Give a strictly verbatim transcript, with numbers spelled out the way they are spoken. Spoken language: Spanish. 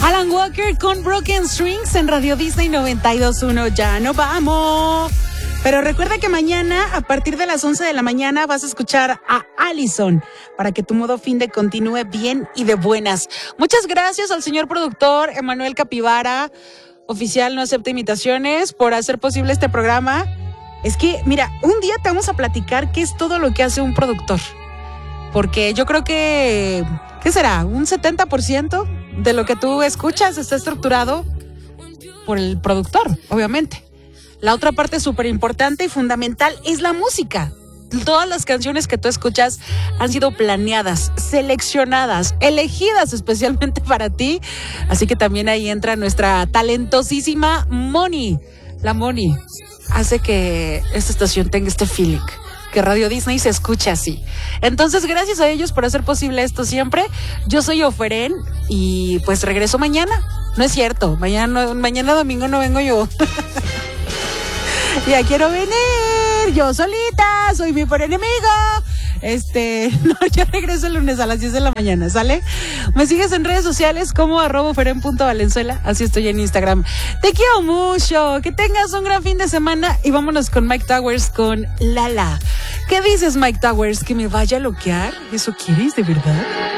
Alan Walker con Broken Strings en Radio Disney noventa y dos punto uno. Ya no vamos. Pero recuerda que mañana, a partir de las once de la mañana, vas a escuchar a Allison para que tu modo fin de continúe bien y de buenas. Muchas gracias al señor productor Emanuel Capivara, oficial No Acepta Imitaciones, por hacer posible este programa. Es que, mira, un día te vamos a platicar qué es todo lo que hace un productor. Porque yo creo que, ¿qué será? Un setenta por ciento de lo que tú escuchas está estructurado por el productor, obviamente. La otra parte súper importante y fundamental es la música. Todas las canciones que tú escuchas han sido planeadas, seleccionadas, elegidas especialmente para ti. Así que también ahí entra nuestra talentosísima Moni. La Moni hace que esta estación tenga este feeling, que Radio Disney se escuche así. Entonces, gracias a ellos por hacer posible esto siempre. Yo soy Oferen y pues regreso mañana. No es cierto, mañana, mañana domingo no vengo yo. Ya quiero venir, yo solita, soy mi por enemigo. Este, no, yo regreso el lunes a las diez de la mañana, ¿sale? Me sigues en redes sociales como arroba feren punto valenzuela, así estoy en Instagram. Te quiero mucho, que tengas un gran fin de semana y vámonos con Mike Towers con Lala. ¿Qué dices, Mike Towers? ¿Que me vaya a loquear? ¿Eso quieres de verdad?